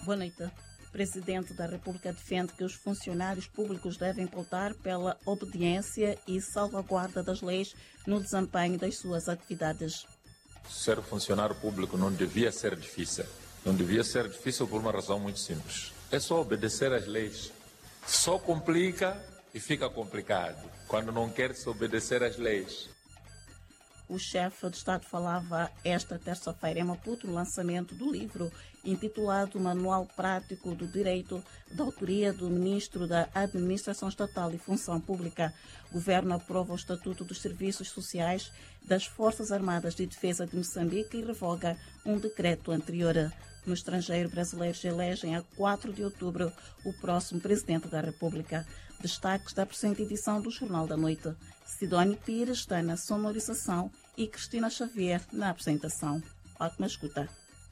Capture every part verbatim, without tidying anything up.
Boa noite. O Presidente da República defende que os funcionários públicos devem pautar pela obediência e salvaguarda das leis no desempenho das suas atividades. Ser funcionário público não devia ser difícil. Não devia ser difícil por uma razão muito simples. É só obedecer às leis. Só complica e fica complicado quando não quer se obedecer às leis. O chefe de Estado falava esta terça-feira em Maputo no lançamento do livro intitulado Manual Prático do Direito, da autoria do Ministro da Administração Estatal e Função Pública. O Governo aprova o Estatuto dos Serviços Sociais das Forças Armadas de Defesa de Moçambique e revoga um decreto anterior. No estrangeiro, brasileiros elegem a quatro de outubro o próximo Presidente da República. Destaques da presente edição do Jornal da Noite. Sidónio Pires está na sonorização e Cristina Xavier na apresentação. Ótima escuta.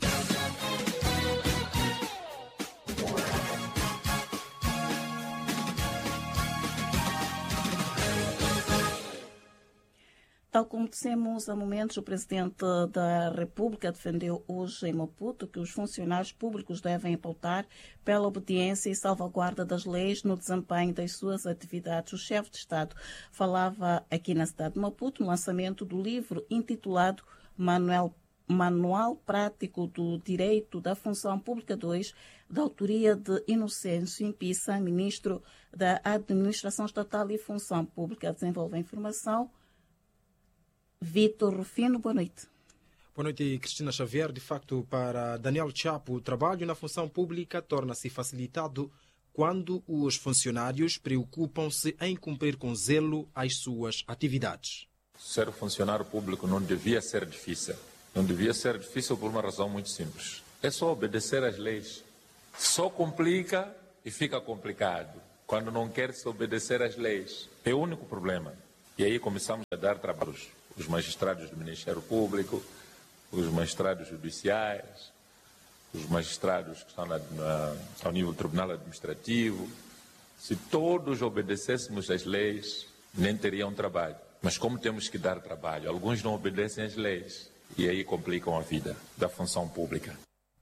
Tal como dissemos há momentos, o Presidente da República defendeu hoje em Maputo que os funcionários públicos devem pautar pela obediência e salvaguarda das leis no desempenho das suas atividades. O chefe de Estado falava aqui na cidade de Maputo no lançamento do livro intitulado Manuel, Manual Prático do Direito da Função Pública dois, da autoria de Inocêncio Impissa, Ministro da Administração Estatal e Função Pública. Desenvolve a informação Vitor Rufino, boa noite. Boa noite, Cristina Xavier. De facto, para Daniel Chapo, o trabalho na função pública torna-se facilitado quando os funcionários preocupam-se em cumprir com zelo as suas atividades. Ser funcionário público não devia ser difícil. Não devia ser difícil por uma razão muito simples. É só obedecer às leis. Só complica e fica complicado quando não quer se obedecer às leis. É o único problema. E aí começamos a dar trabalhos. Os magistrados do Ministério Público, os magistrados judiciais, os magistrados que estão na, na, ao nível do Tribunal Administrativo. Se todos obedecêssemos às leis, nem teriam trabalho. Mas como temos que dar trabalho, alguns não obedecem às leis e aí complicam a vida da função pública.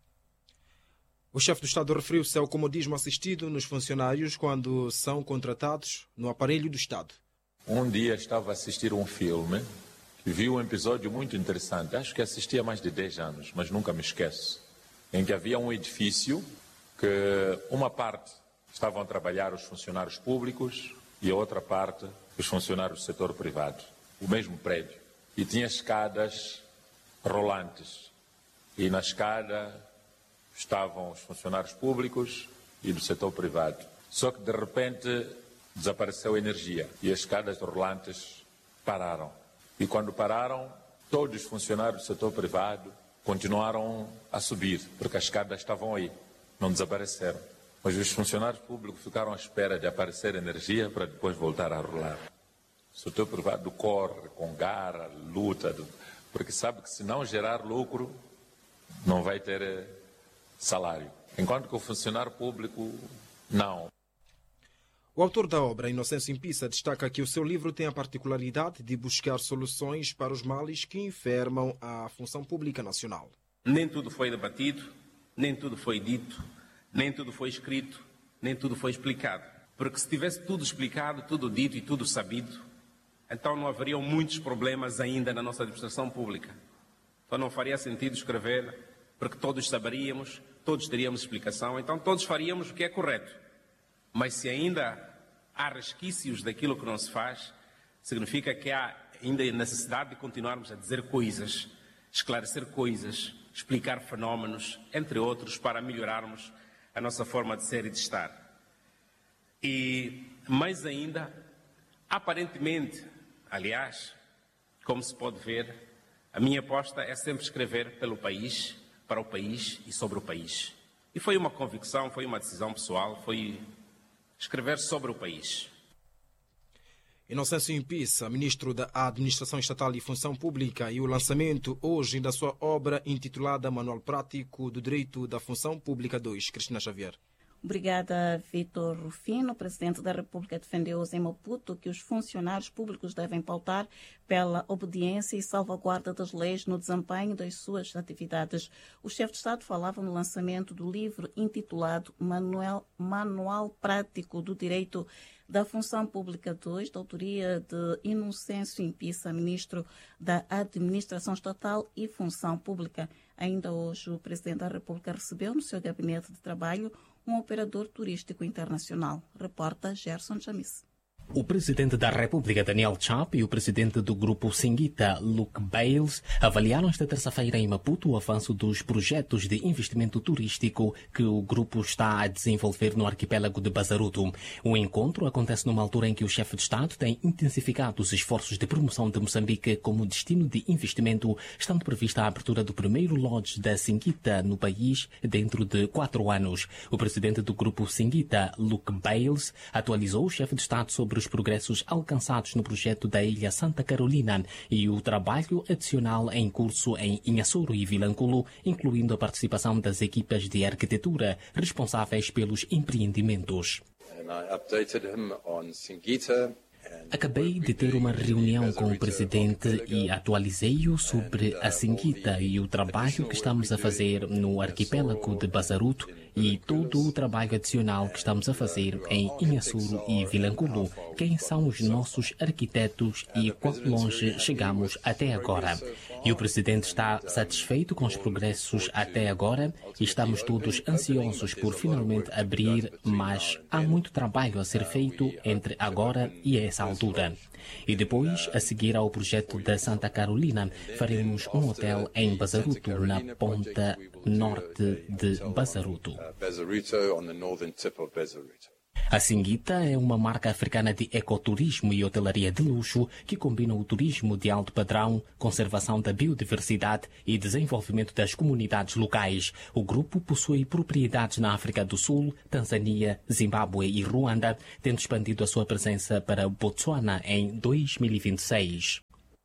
O chefe do Estado referiu-se ao comodismo assistido nos funcionários quando são contratados no aparelho do Estado. Um dia estava a assistir um filme e vi um episódio muito interessante. Acho que assisti há mais de dez anos, mas nunca me esqueço. Em que havia um edifício que uma parte estavam a trabalhar os funcionários públicos e a outra parte os funcionários do setor privado. O mesmo prédio. E tinha escadas rolantes. E na escada estavam os funcionários públicos e do setor privado. Só que de repente desapareceu a energia e as escadas rolantes pararam. E quando pararam, todos os funcionários do setor privado continuaram a subir, porque as escadas estavam aí, não desapareceram. Mas os funcionários públicos ficaram à espera de aparecer energia para depois voltar a rolar. O setor privado corre com garra, luta, porque sabe que se não gerar lucro, não vai ter salário. Enquanto que o funcionário público, não. O autor da obra, Inocêncio Impissa, destaca que o seu livro tem a particularidade de buscar soluções para os males que enfermam a função pública nacional. Nem tudo foi debatido, nem tudo foi dito, nem tudo foi escrito, nem tudo foi explicado. Porque se tivesse tudo explicado, tudo dito e tudo sabido, então não haveriam muitos problemas ainda na nossa administração pública. Então não faria sentido escrever, porque todos saberíamos, todos teríamos explicação, então todos faríamos o que é correto. Mas se ainda há resquícios daquilo que não se faz, significa que há ainda necessidade de continuarmos a dizer coisas, esclarecer coisas, explicar fenómenos, entre outros, para melhorarmos a nossa forma de ser e de estar. E, mais ainda, aparentemente, aliás, como se pode ver, a minha aposta é sempre escrever pelo país, para o país e sobre o país. E foi uma convicção, foi uma decisão pessoal, foi escrever sobre o país. Inocêncio Impissa, Ministro da Administração Estatal e Função Pública, e o lançamento hoje da sua obra intitulada Manual Prático do Direito da Função Pública dois. Cristina Xavier. Obrigada, Vitor Rufino. O Presidente da República defendeu em Maputo que os funcionários públicos devem pautar pela obediência e salvaguarda das leis no desempenho das suas atividades. O chefe de Estado falava no lançamento do livro intitulado Manual, Manual Prático do Direito da Função Pública dois, da autoria de Inocêncio Impissa, Ministro da Administração Estatal e Função Pública. Ainda hoje, o Presidente da República recebeu no seu gabinete de trabalho um operador turístico internacional. Reporta Gerson Jamis. O Presidente da República, Daniel Chapo, e o Presidente do Grupo Singita, Luke Bales, avaliaram esta terça-feira em Maputo o avanço dos projetos de investimento turístico que o grupo está a desenvolver no arquipélago de Bazaruto. O encontro acontece numa altura em que o chefe de Estado tem intensificado os esforços de promoção de Moçambique como destino de investimento, estando prevista a abertura do primeiro lodge da Singita no país dentro de quatro anos. O Presidente do Grupo Singita, Luke Bales, atualizou o chefe de Estado sobre os progressos alcançados no projeto da Ilha Santa Carolina e o trabalho adicional em curso em Inhassoro e Vilanculo, incluindo a participação das equipas de arquitetura responsáveis pelos empreendimentos. Acabei de ter uma reunião com o Presidente e atualizei-o sobre a Singita e o trabalho que estamos a fazer no arquipélago de Bazaruto e todo o trabalho adicional que estamos a fazer em Inhassoro e Vilanculo. Quem são os nossos arquitetos e quão longe chegamos até agora. E o Presidente está satisfeito com os progressos até agora e estamos todos ansiosos por finalmente abrir, mas há muito trabalho a ser feito entre agora e essa altura. E depois, a seguir ao projeto da Santa Carolina, faremos um hotel em Bazaruto, na ponta norte de Bazaruto. A Singita é uma marca africana de ecoturismo e hotelaria de luxo que combina o turismo de alto padrão, conservação da biodiversidade e desenvolvimento das comunidades locais. O grupo possui propriedades na África do Sul, Tanzânia, Zimbábue e Ruanda, tendo expandido a sua presença para Botsuana em dois mil e vinte e seis.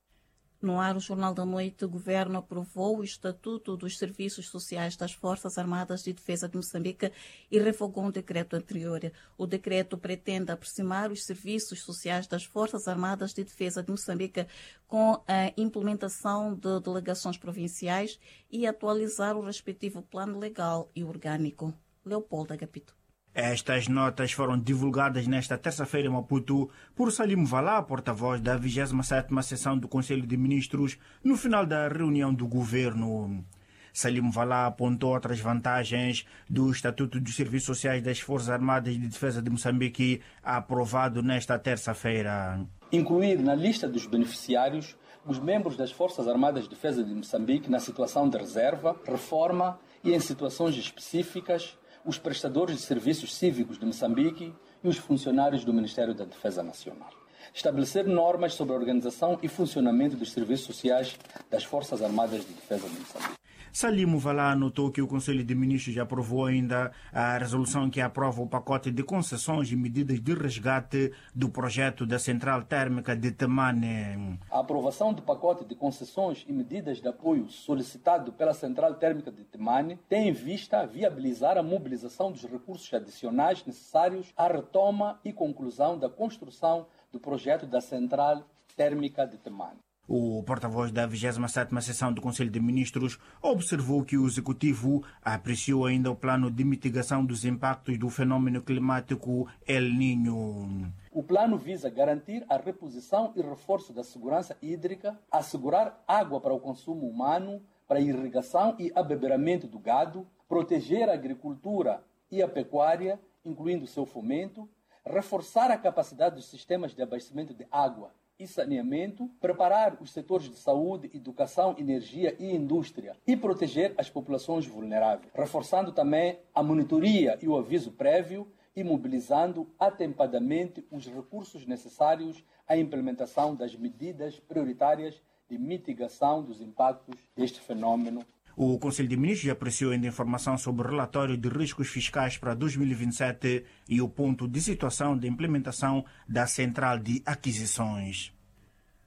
No ar, o Jornal da Noite, o Governo aprovou o Estatuto dos Serviços Sociais das Forças Armadas de Defesa de Moçambique e revogou um decreto anterior. O decreto pretende aproximar os serviços sociais das Forças Armadas de Defesa de Moçambique com a implementação de delegações provinciais e atualizar o respectivo plano legal e orgânico. Leopoldo Agapito. Estas notas foram divulgadas nesta terça-feira em Maputo por Salim Valá, porta-voz da vigésima sétima Sessão do Conselho de Ministros, no final da reunião do governo. Salim Valá apontou outras vantagens do Estatuto dos Serviços Sociais das Forças Armadas de Defesa de Moçambique, aprovado nesta terça-feira. Incluir na lista dos beneficiários os membros das Forças Armadas de Defesa de Moçambique na situação de reserva, reforma e em situações específicas, os prestadores de serviços cívicos de Moçambique e os funcionários do Ministério da Defesa Nacional. Estabelecer normas sobre a organização e funcionamento dos serviços sociais das Forças Armadas de Defesa de Moçambique. Salim Valá anotou que o Conselho de Ministros já aprovou ainda a resolução que aprova o pacote de concessões e medidas de resgate do projeto da Central Térmica de Temane. A aprovação do pacote de concessões e medidas de apoio solicitado pela Central Térmica de Temane tem em vista viabilizar a mobilização dos recursos adicionais necessários à retoma e conclusão da construção do projeto da Central Térmica de Temane. O porta-voz da vigésima sétima Sessão do Conselho de Ministros observou que o Executivo apreciou ainda o plano de mitigação dos impactos do fenômeno climático El Niño. O plano visa garantir a reposição e reforço da segurança hídrica, assegurar água para o consumo humano, para a irrigação e abeberamento do gado, proteger a agricultura e a pecuária, incluindo seu fomento, reforçar a capacidade dos sistemas de abastecimento de água e saneamento, preparar os setores de saúde, educação, energia e indústria e proteger as populações vulneráveis, reforçando também a monitoria e o aviso prévio e mobilizando atempadamente os recursos necessários à implementação das medidas prioritárias de mitigação dos impactos deste fenômeno. O Conselho de Ministros apreciou ainda informação sobre o relatório de riscos fiscais para dois mil e vinte e sete e o ponto de situação de implementação da Central de Aquisições.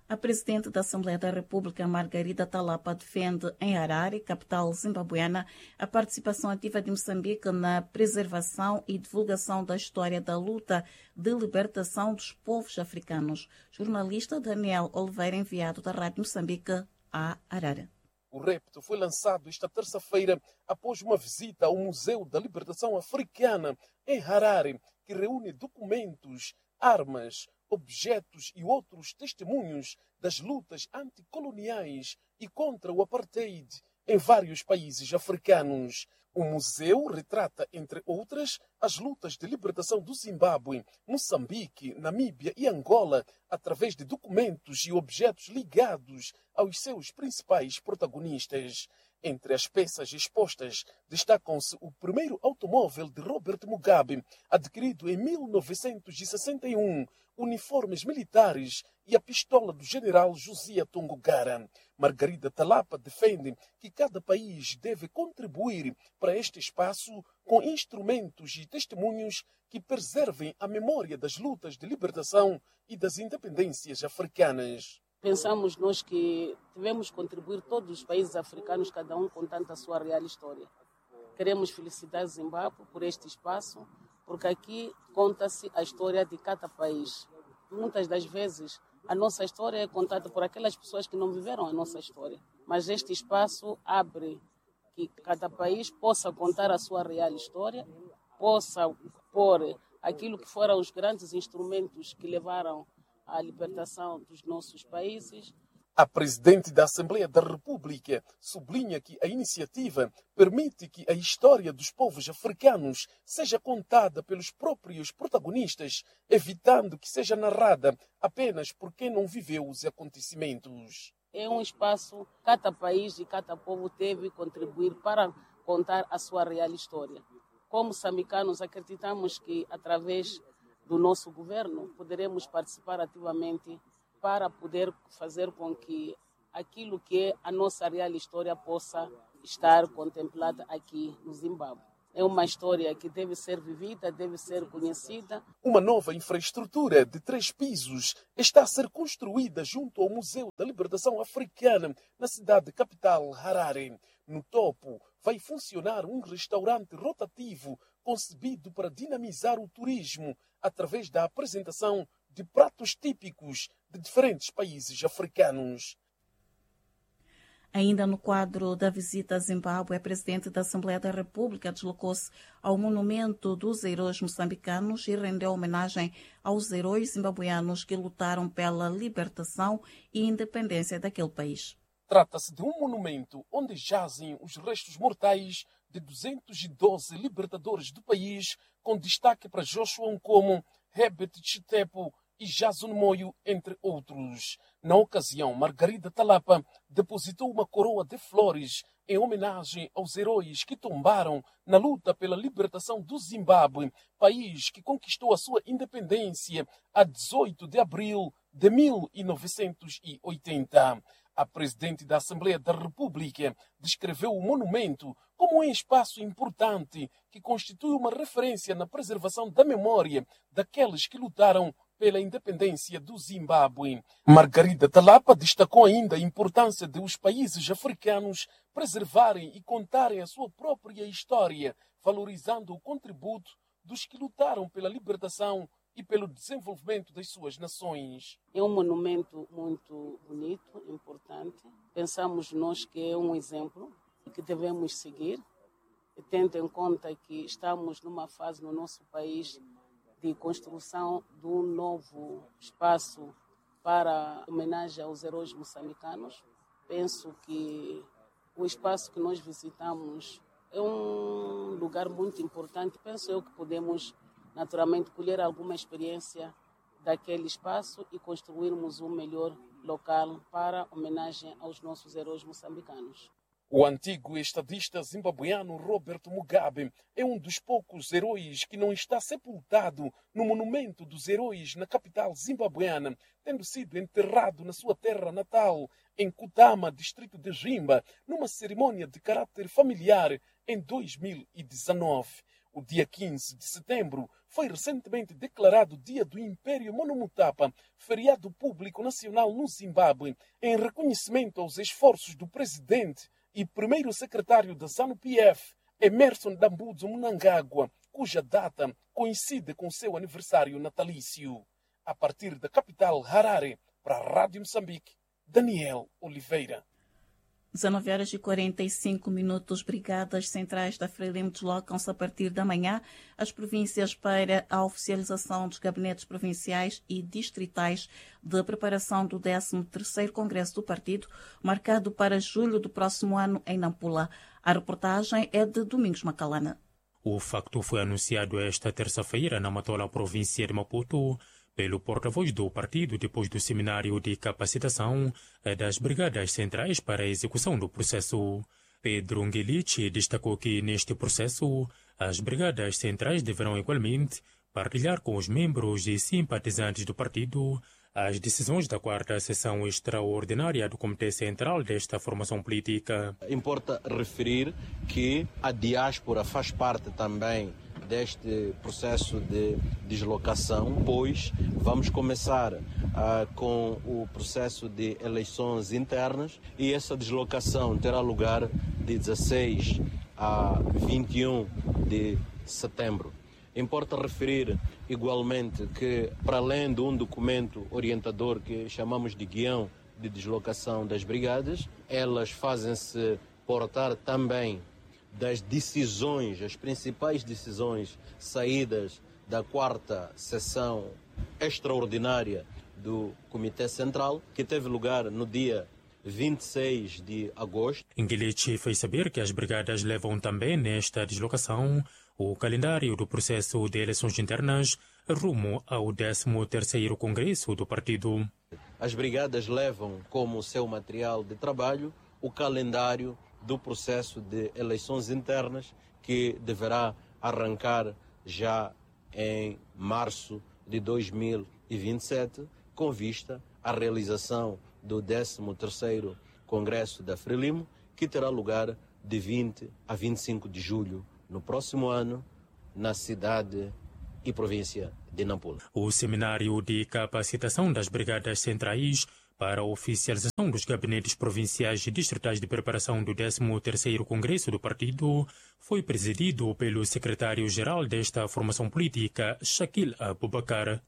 A Presidente da Assembleia da República, Margarida Talapa, defende em Harare, capital zimbabueana, a participação ativa de Moçambique na preservação e divulgação da história da luta de libertação dos povos africanos. Jornalista Daniel Oliveira, enviado da Rádio Moçambique a Harare. O repto foi lançado esta terça-feira após uma visita ao Museu da Libertação Africana em Harare, que reúne documentos, armas, objetos e outros testemunhos das lutas anticoloniais e contra o apartheid em vários países africanos. O museu retrata, entre outras, as lutas de libertação do Zimbábue, Moçambique, Namíbia e Angola, através de documentos e objetos ligados aos seus principais protagonistas. Entre as peças expostas, destacam-se o primeiro automóvel de Robert Mugabe, adquirido em mil novecentos e sessenta e um, uniformes militares e a pistola do general Josiah Tongogara. Margarida Talapa defende que cada país deve contribuir para este espaço com instrumentos e testemunhos que preservem a memória das lutas de libertação e das independências africanas. Pensamos nós que devemos contribuir todos os países africanos, cada um contando a sua real história. Queremos felicitar Zimbábue por este espaço, porque aqui conta-se a história de cada país. Muitas das vezes a nossa história é contada por aquelas pessoas que não viveram a nossa história. Mas este espaço abre que cada país possa contar a sua real história, possa pôr aquilo que foram os grandes instrumentos que levaram à libertação dos nossos países. A Presidente da Assembleia da República sublinha que a iniciativa permite que a história dos povos africanos seja contada pelos próprios protagonistas, evitando que seja narrada apenas por quem não viveu os acontecimentos. É um espaço, cada país e cada povo deve contribuir para contar a sua real história. Como moçambicanos, acreditamos que, através do nosso governo, poderemos participar ativamente para poder fazer com que aquilo que é a nossa real história possa estar contemplada aqui no Zimbábue. É uma história que deve ser vivida, deve ser conhecida. Uma nova infraestrutura de três pisos está a ser construída junto ao Museu da Libertação Africana, na cidade capital, Harare. No topo, vai funcionar um restaurante rotativo concebido para dinamizar o turismo através da apresentação de pratos típicos de diferentes países africanos. Ainda no quadro da visita a Zimbábue, a Presidente da Assembleia da República deslocou-se ao Monumento dos Heróis Moçambicanos e rendeu homenagem aos heróis zimbabueanos que lutaram pela libertação e independência daquele país. Trata-se de um monumento onde jazem os restos mortais de duzentos e doze libertadores do país, com destaque para Joshua Nkomo, Herbert Chitepo e Jason Moyo, entre outros. Na ocasião, Margarida Talapa depositou uma coroa de flores em homenagem aos heróis que tombaram na luta pela libertação do Zimbábue, país que conquistou a sua independência a dezoito de abril de mil novecentos e oitenta. A Presidente da Assembleia da República descreveu o monumento como um espaço importante que constitui uma referência na preservação da memória daqueles que lutaram pela independência do Zimbábue. Margarida Talapa destacou ainda a importância de os países africanos preservarem e contarem a sua própria história, valorizando o contributo dos que lutaram pela libertação e pelo desenvolvimento das suas nações. É um monumento muito bonito, importante. Pensamos nós que é um exemplo que devemos seguir, tendo em conta que estamos numa fase no nosso país de construção de um novo espaço para homenagem aos heróis moçambicanos. Penso que o espaço que nós visitamos é um lugar muito importante. Penso eu que podemos naturalmente colher alguma experiência daquele espaço e construirmos um melhor local para homenagem aos nossos heróis moçambicanos. O antigo estadista zimbabueano Robert Mugabe é um dos poucos heróis que não está sepultado no Monumento dos Heróis na capital zimbabueana, tendo sido enterrado na sua terra natal, em Kutama, distrito de Rimba, numa cerimônia de caráter familiar em dois mil e dezenove. O dia quinze de setembro foi recentemente declarado Dia do Império Monomotapa, feriado público nacional no Zimbábue, em reconhecimento aos esforços do presidente e primeiro secretário da ZANU-P F, Emmerson Dambudzo Mnangagwa, cuja data coincide com seu aniversário natalício. A partir da capital Harare, para a Rádio Moçambique, Daniel Oliveira. dezenove horas e quarenta e cinco minutos. Brigadas centrais da Frelimo deslocam-se a partir da manhã às províncias para a oficialização dos gabinetes provinciais e distritais de preparação do décimo terceiro Congresso do Partido, marcado para julho do próximo ano em Nampula. A reportagem é de Domingos Macalana. O facto foi anunciado esta terça-feira na Matola, província de Maputo, pelo porta-voz do partido depois do seminário de capacitação das Brigadas Centrais para a execução do processo. Pedro Nguelich destacou que neste processo as Brigadas Centrais deverão igualmente partilhar com os membros e simpatizantes do partido as decisões da quarta sessão extraordinária do Comitê Central desta formação política. Importa referir que a diáspora faz parte também deste processo de deslocação, pois vamos começar uh, com o processo de eleições internas e essa deslocação terá lugar de dezesseis a vinte e um de setembro. Importa referir igualmente que, para além de um documento orientador que chamamos de guião de deslocação das brigadas, elas fazem-se portar também das decisões, as principais decisões saídas da quarta sessão extraordinária do Comitê Central, que teve lugar no dia vinte e seis de agosto. Nguelich fez saber que as brigadas levam também nesta deslocação o calendário do processo de eleições internas rumo ao décimo terceiro Congresso do Partido. As brigadas levam como seu material de trabalho o calendário do processo de eleições internas que deverá arrancar já em março de dois mil e vinte e sete, com vista à realização do décimo terceiro Congresso da Frelimo, que terá lugar de vinte a vinte e cinco de julho no próximo ano, na cidade e província de Nampula. O seminário de capacitação das Brigadas Centrais para a oficialização dos gabinetes provinciais e distritais de preparação do décimo terceiro Congresso do Partido foi presidido pelo secretário-geral desta formação política, Shakil Abubakar.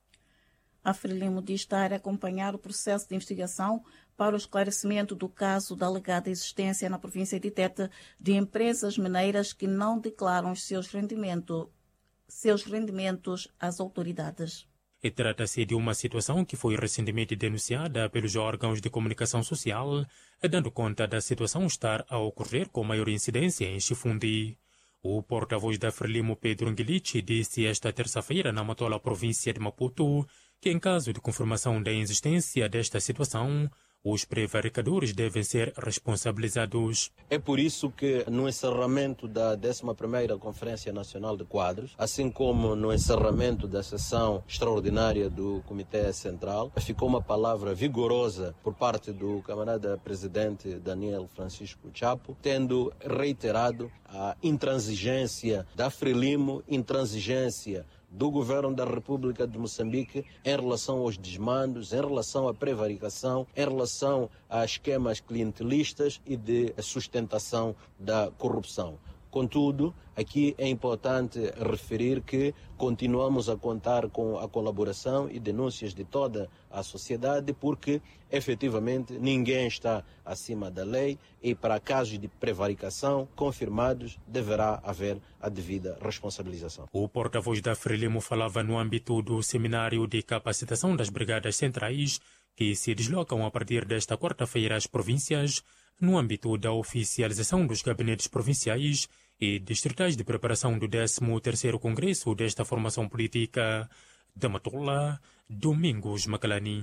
A Frelimo diz estar a acompanhar o processo de investigação para o esclarecimento do caso da alegada existência na província de Tete de empresas mineiras que não declaram os seus, rendimento, seus rendimentos às autoridades. E trata-se de uma situação que foi recentemente denunciada pelos órgãos de comunicação social, dando conta da situação estar a ocorrer com maior incidência em Chifundi. O porta-voz da Frelimo, Pedro Nguelich, disse esta terça-feira na Matola, província de Maputo, que em caso de confirmação da existência desta situação, os prevaricadores devem ser responsabilizados. É por isso que no encerramento da décima primeira Conferência Nacional de Quadros, assim como no encerramento da sessão extraordinária do Comitê Central, ficou uma palavra vigorosa por parte do camarada presidente Daniel Francisco Chapo, tendo reiterado a intransigência da Frelimo, intransigência do Governo da República de Moçambique em relação aos desmandos, em relação à prevaricação, em relação a esquemas clientelistas e de sustentação da corrupção. Contudo, aqui é importante referir que continuamos a contar com a colaboração e denúncias de toda a sociedade, porque efetivamente ninguém está acima da lei e para casos de prevaricação confirmados deverá haver a devida responsabilização. O porta-voz da Frelimo falava no âmbito do seminário de capacitação das Brigadas Centrais, que se deslocam a partir desta quarta-feira às províncias, no âmbito da oficialização dos gabinetes provinciais e distritais de preparação do décimo terceiro Congresso desta formação política. Da Matola, Domingos Macalani.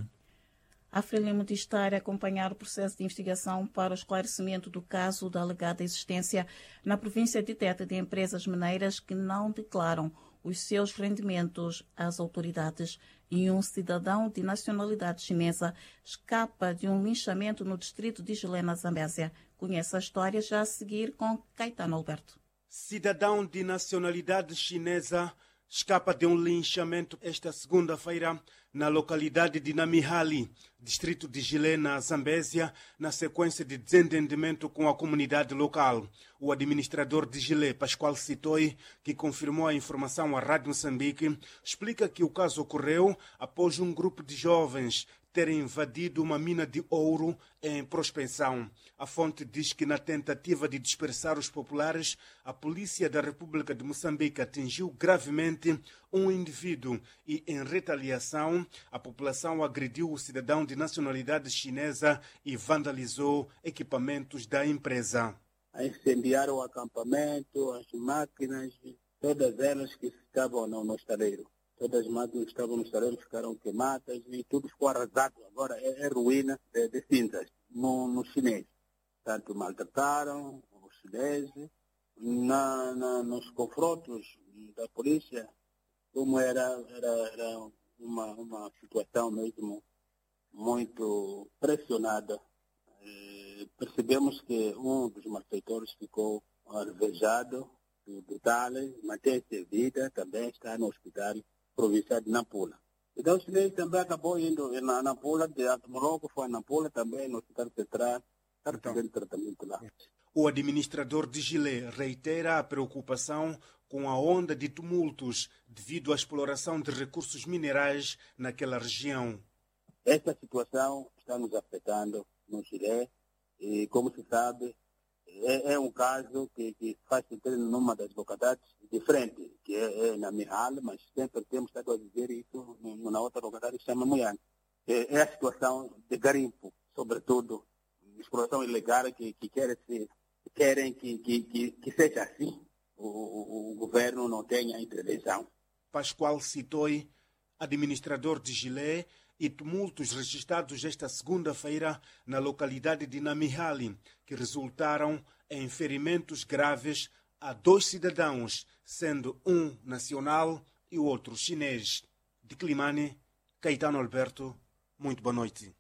A Frelimo diz estar a acompanhar o processo de investigação para o esclarecimento do caso da alegada existência na província de Tete de empresas mineiras que não declaram os seus rendimentos às autoridades, e um cidadão de nacionalidade chinesa escapa de um linchamento no distrito de Gilé, na Zambésia. Conhece a história já a seguir com Caetano Alberto. Cidadão de nacionalidade chinesa escapa de um linchamento esta segunda-feira na localidade de Namihali, distrito de Jilé, na Zambésia, na sequência de desentendimento com a comunidade local. O administrador de Jilé, Pascoal Sitoi, que confirmou a informação à Rádio Moçambique, explica que o caso ocorreu após um grupo de jovens terem invadido uma mina de ouro em prospecção. A fonte diz que na tentativa de dispersar os populares, a polícia da República de Moçambique atingiu gravemente um indivíduo e, em retaliação, a população agrediu o cidadão de nacionalidade chinesa e vandalizou equipamentos da empresa. Incendiaram o acampamento, as máquinas, todas elas que estavam no, no estaleiro. Todas as máquinas que estavam no estaleiro ficaram queimadas e tudo ficou arrasado. Agora é, é ruína de, de cinzas no, no chinês. Tanto maltrataram os chineses. Na, na, nos confrontos da polícia, como era, era, era uma, uma situação mesmo muito pressionada, eh, percebemos que um dos malfeitores ficou alvejado de detalhes, mantém-se em vida, também está no hospital provincial de Nampula. Então o chinês também acabou indo na Nampula, de Morocco foi a Nampula, também no hospital central, está recebendo tratamento lá. O administrador de Jilé reitera a preocupação com a onda de tumultos devido à exploração de recursos minerais naquela região. Esta situação está nos afetando no Jilé e, como se sabe, é, é um caso que, que faz sentido numa das localidades diferentes, que é, é na Mihal, mas sempre temos estado a dizer isso na outra localidade que se chama Muiang. É, é a situação de garimpo, sobretudo, exploração ilegal que, que querem, se, querem que, que, que, que seja assim. O, o, o governo não tenha intervenção. Pascoal Sitoi, administrador de Jilé, e tumultos registrados esta segunda-feira na localidade de Namihali, que resultaram em ferimentos graves a dois cidadãos, sendo um nacional e o outro chinês. De Climane, Caetano Alberto, muito boa noite.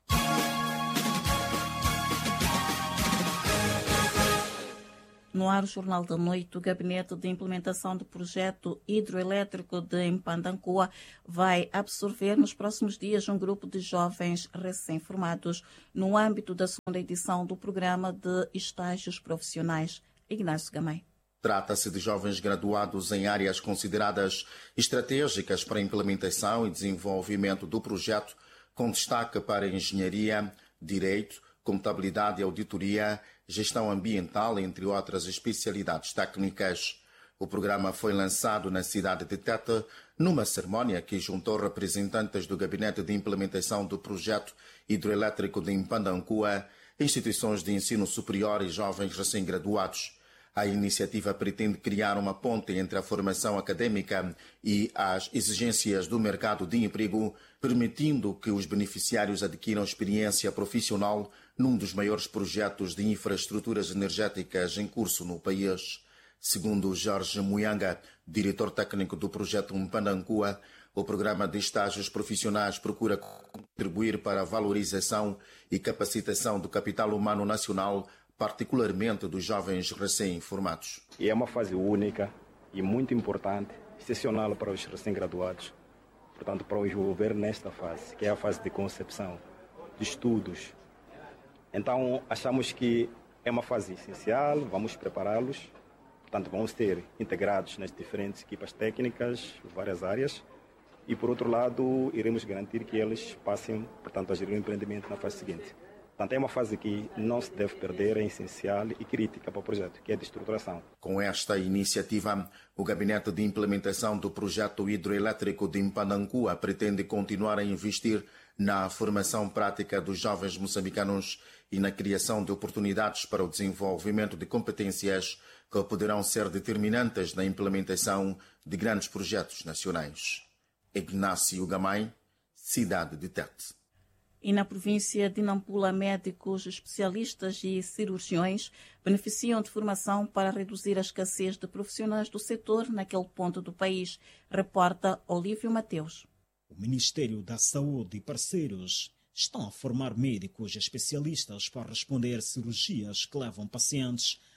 No ar, o Jornal da Noite, o Gabinete de Implementação do Projeto Hidroelétrico de Mpandancoa vai absorver nos próximos dias um grupo de jovens recém-formados no âmbito da segunda edição do Programa de Estágios Profissionais. Ignácio Gamay. Trata-se de jovens graduados em áreas consideradas estratégicas para a implementação e desenvolvimento do projeto, com destaque para engenharia, direito, contabilidade e auditoria, gestão ambiental, entre outras especialidades técnicas. O programa foi lançado na cidade de Tete, numa cerimónia que juntou representantes do Gabinete de Implementação do Projeto Hidroelétrico de Mpandancoa, instituições de ensino superior e jovens recém-graduados. A iniciativa pretende criar uma ponte entre a formação acadêmica e as exigências do mercado de emprego, permitindo que os beneficiários adquiram experiência profissional num dos maiores projetos de infraestruturas energéticas em curso no país. Segundo Jorge Muianga, diretor técnico do projeto Mpandancoa, o programa de estágios profissionais procura contribuir para a valorização e capacitação do capital humano nacional, particularmente dos jovens recém-formados. E é uma fase única e muito importante, excepcional para os recém-graduados, portanto, para os envolver nesta fase, que é a fase de concepção, de estudos. Então, achamos que é uma fase essencial, vamos prepará-los, portanto, vamos ter integrados nas diferentes equipas técnicas, várias áreas, e, por outro lado, iremos garantir que eles passem, portanto, a gerir o empreendimento na fase seguinte. Portanto, é uma fase que não se deve perder, é essencial e crítica para o projeto, que é de estruturação. Com esta iniciativa, o Gabinete de Implementação do Projeto Hidroelétrico de Mpandancoa pretende continuar a investir na formação prática dos jovens moçambicanos e na criação de oportunidades para o desenvolvimento de competências que poderão ser determinantes na implementação de grandes projetos nacionais. Ignácio Gamay, cidade de Tete. E na província de Nampula, médicos, especialistas e cirurgiões beneficiam de formação para reduzir a escassez de profissionais do setor naquele ponto do país, reporta Olívio Mateus. O Ministério da Saúde e parceiros estão a formar médicos especialistas para responder a cirurgias que levam pacientes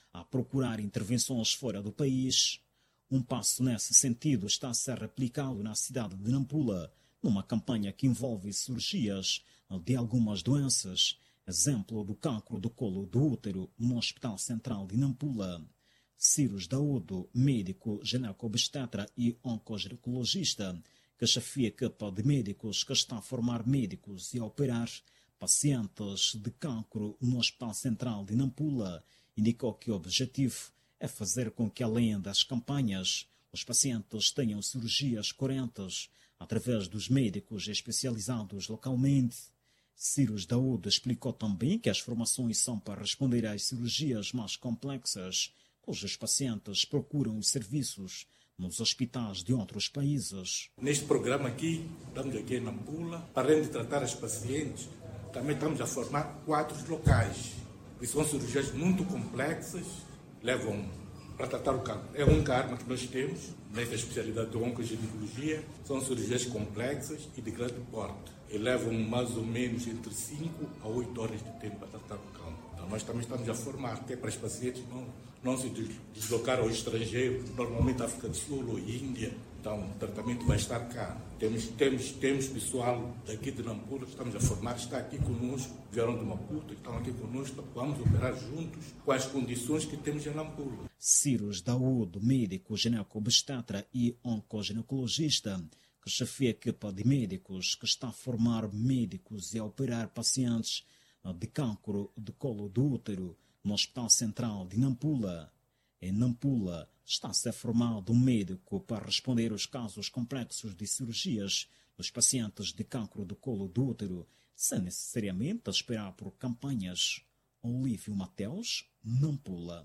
a procurar intervenções fora do país. Um passo nesse sentido está a ser replicado na cidade de Nampula, numa campanha que envolve cirurgias de algumas doenças, exemplo do cancro do colo do útero no Hospital Central de Nampula. Cyrus Daúdo, médico gineco-obstetra e oncoginecologista, que chefia a equipa de médicos que está a formar médicos e a operar pacientes de cancro no Hospital Central de Nampula, indicou que o objetivo é fazer com que, além das campanhas, os pacientes tenham cirurgias coerentes através dos médicos especializados localmente. Cyrus Daúdo explicou também que as formações são para responder às cirurgias mais complexas, cujos pacientes procuram os serviços nos hospitais de outros países. Neste programa aqui, estamos aqui em Nampula, para além de tratar as pacientes, também estamos a formar quatro locais, que são cirurgias muito complexas, levam para tratar o cancro. É a única arma que nós temos nesta especialidade de oncoginecologia. São cirurgias complexas e de grande porte. E levam mais ou menos entre cinco a oito horas de tempo para tratar o cancro. Então nós também estamos a formar, que é para os pacientes não, não se deslocar ao estrangeiro, normalmente África do Sul ou Índia. Então o tratamento vai estar cá. Temos, temos, temos pessoal daqui de Nampula que estamos a formar, está aqui conosco, vieram de Maputo, estão aqui conosco, vamos operar juntos com as condições que temos em Nampula. Cyrus Daúdo, médico gineco-obstetra e oncoginecologista, que chefia a equipa de médicos que está a formar médicos e a operar pacientes de cancro de colo do útero no Hospital Central de Nampula. Em Nampula, está a ser formado um médico para responder aos casos complexos de cirurgias dos pacientes de cancro do colo do útero, sem necessariamente esperar por campanhas. Olívio Mateus, Nampula.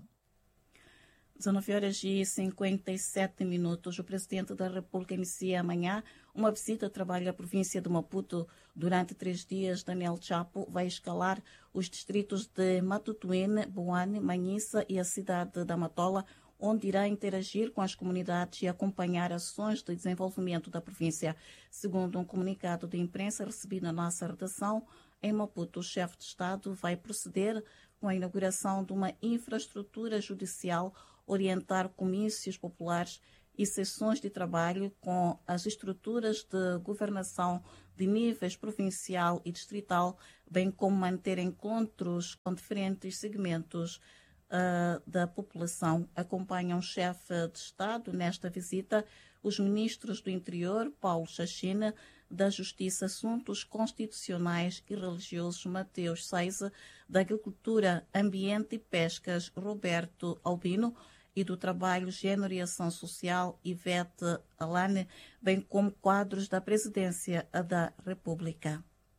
dezenove horas e cinquenta e sete minutos. O Presidente da República inicia amanhã uma visita de trabalho à província de Maputo. Durante três dias, Daniel Chapo vai escalar os distritos de Matutuene, Boane, Manhissa e a cidade da Matola, onde irá interagir com as comunidades e acompanhar ações de desenvolvimento da província. Segundo um comunicado de imprensa recebido na nossa redação, em Maputo, o chefe de Estado vai proceder com a inauguração de uma infraestrutura judicial, orientar comícios populares e sessões de trabalho com as estruturas de governação de níveis provincial e distrital, bem como manter encontros com diferentes segmentos uh, da população. Acompanham o chefe de Estado nesta visita os ministros do Interior, Paulo Chachina, da Justiça, Assuntos Constitucionais e Religiosos, Mateus Saiza, da Agricultura, Ambiente e Pescas, Roberto Albino, e do Trabalho, Gênero e Ação Social, Ivete Alane, bem como quadros da Presidência da República.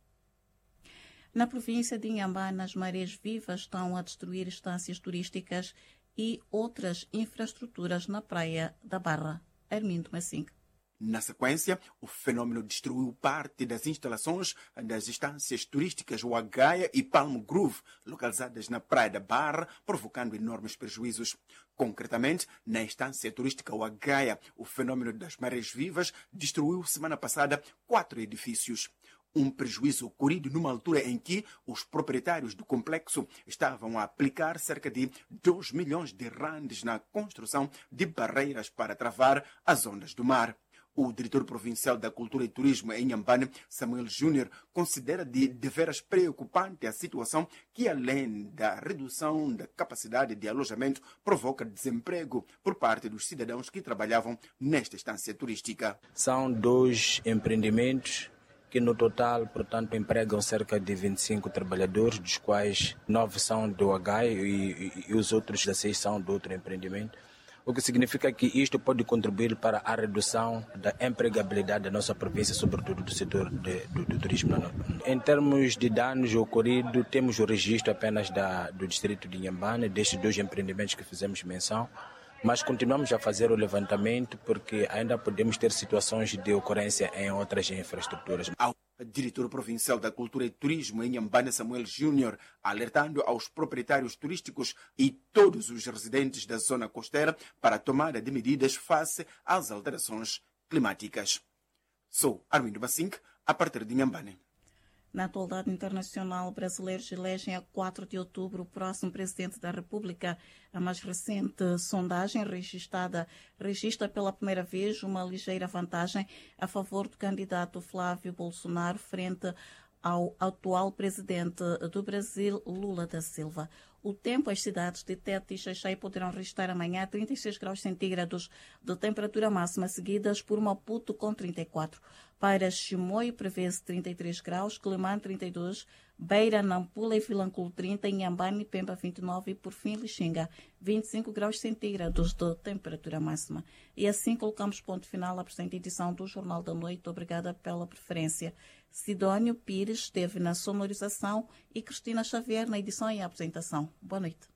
Na província de Inhambane, as marés vivas estão a destruir estâncias turísticas e outras infraestruturas na Praia da Barra. Armindo Massinga. Na sequência, o fenômeno destruiu parte das instalações das estâncias turísticas Wagaia e Palm Grove, localizadas na Praia da Barra, provocando enormes prejuízos. Concretamente, na estância turística Wagaia, o fenômeno das marés vivas destruiu semana passada quatro edifícios. Um prejuízo ocorrido numa altura em que os proprietários do complexo estavam a aplicar cerca de dois milhões de randes na construção de barreiras para travar as ondas do mar. O diretor provincial da Cultura e Turismo em Inhambane, Samuel Júnior, considera de deveras preocupante a situação que, além da redução da capacidade de alojamento, provoca desemprego por parte dos cidadãos que trabalhavam nesta estância turística. São dois empreendimentos que no total, portanto, empregam cerca de vinte e cinco trabalhadores, dos quais nove são do H e, e, e os outros dezesseis são de outro empreendimento. O que significa que isto pode contribuir para a redução da empregabilidade da nossa província, sobretudo do setor de, do, do turismo. Em termos de danos ocorridos, temos o registro apenas da, do distrito de Inhambane, destes dois empreendimentos que fizemos menção, mas continuamos a fazer o levantamento porque ainda podemos ter situações de ocorrência em outras infraestruturas. O diretor provincial da Cultura e Turismo em Inhambane, Samuel Júnior, alertando aos proprietários turísticos e todos os residentes da zona costeira para a tomada de medidas face às alterações climáticas. Sou Armindo Bassink, a partir de Inhambane. Na atualidade internacional, brasileiros elegem a quatro de outubro o próximo presidente da República. A mais recente sondagem registrada registra pela primeira vez uma ligeira vantagem a favor do candidato Flávio Bolsonaro frente ao atual presidente do Brasil, Lula da Silva. O tempo, as cidades de Tete e Xaixai poderão registrar amanhã trinta e seis graus centígrados de temperatura máxima, seguidas por Maputo com trinta e quatro. Para Chimoio prevê-se trinta e três graus, Quelimane trinta e dois, Beira, Nampula e Vilanculo trinta, Inhambane e Pemba vinte e nove e por fim Lixinga vinte e cinco graus centígrados de temperatura máxima. E assim colocamos ponto final à presente edição do Jornal da Noite. Obrigada pela preferência. Sidónio Pires esteve na sonorização e Cristina Xavier na edição e apresentação. Boa noite.